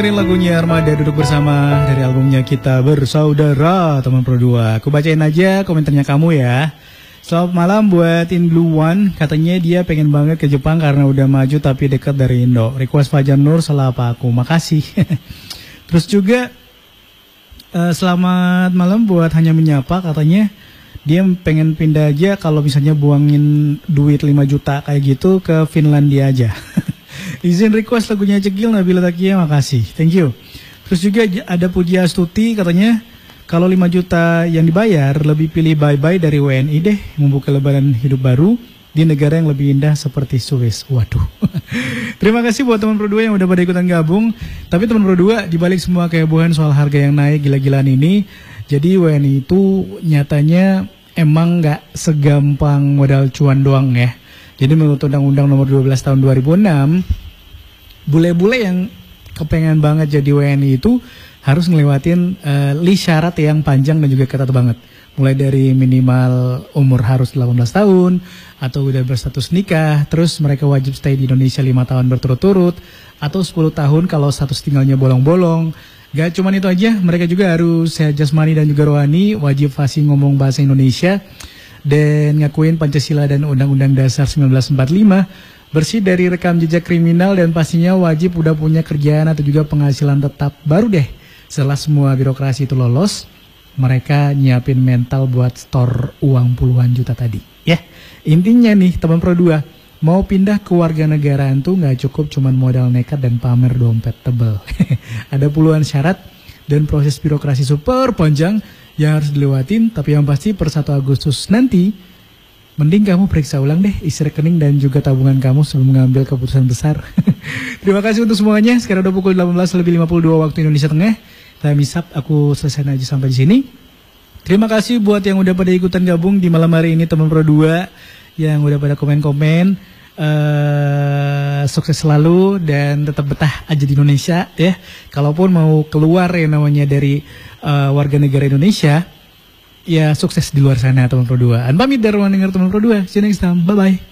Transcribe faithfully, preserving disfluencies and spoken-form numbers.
Lagunya Armada Duduk Bersama dari albumnya Kita Bersaudara, teman Pro dua. Aku bacain aja komentarnya kamu ya. Selamat malam buat In Blue One. Katanya dia pengen banget ke Jepang karena udah maju tapi dekat dari Indo. Request Fajar Nur, salah apa aku? Makasih. Terus juga uh, selamat malam buat Hanya Menyapa. Katanya dia pengen pindah aja kalau misalnya buangin duit lima juta kayak gitu ke Finlandia aja. Izin request lagunya Cegil Nabila Takia, makasih, thank you. Terus juga ada Puji Astuti katanya kalau lima juta yang dibayar lebih pilih bye-bye dari W N I deh, membuka lebaran hidup baru di negara yang lebih indah seperti Swiss. Waduh. Terima kasih buat teman Pro dua yang udah pada ikutan gabung. Tapi teman Pro dua, dibalik semua kehebohan soal harga yang naik gila-gilaan ini, jadi W N I itu nyatanya emang gak segampang modal cuan doang ya. Jadi menurut Undang-Undang Nomor dua belas Tahun dua ribu enam, bule-bule yang kepengen banget jadi W N I itu harus ngelewatin uh, list syarat yang panjang dan juga ketat banget. Mulai dari minimal umur harus delapan belas tahun, atau udah berstatus nikah, terus mereka wajib stay di Indonesia lima tahun berturut-turut, atau sepuluh tahun kalau status tinggalnya bolong-bolong. Gak cuman itu aja, mereka juga harus sehat jasmani dan juga rohani, wajib fasih ngomong bahasa Indonesia, dan ngakuin Pancasila dan Undang-Undang Dasar seribu sembilan ratus empat puluh lima, bersih dari rekam jejak kriminal, dan pastinya wajib udah punya kerjaan atau juga penghasilan tetap. Baru deh setelah semua birokrasi itu lolos, mereka nyiapin mental buat store uang puluhan juta tadi. Ya, intinya nih teman Pro dua, mau pindah ke warga negaraan tuh nggak cukup cuman modal nekat dan pamer dompet tebel. Ada puluhan syarat dan proses birokrasi super panjang yang harus dilewatin, tapi yang pasti per satu Agustus nanti mending kamu periksa ulang deh isi rekening dan juga tabungan kamu sebelum mengambil keputusan besar. Terima kasih untuk semuanya. Sekarang udah pukul delapan belas lebih lima puluh dua waktu Indonesia Tengah. Time is up, aku selesai aja sampai di sini. Terima kasih buat yang udah pada ikutan gabung di malam hari ini teman Pro dua, yang udah pada komen-komen. Uh, sukses selalu dan tetap betah aja di Indonesia ya. Kalaupun mau keluar yang namanya dari uh, warga negara Indonesia, ya sukses di luar sana teman Pro dua. An pamit dari ruang dengar teman Pro dua. See you next time. Bye bye.